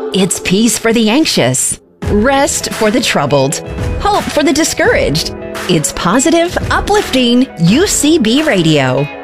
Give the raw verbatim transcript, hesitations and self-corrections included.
It's peace for the anxious, rest for the troubled, hope for the discouraged. It's positive, uplifting U C B Radio.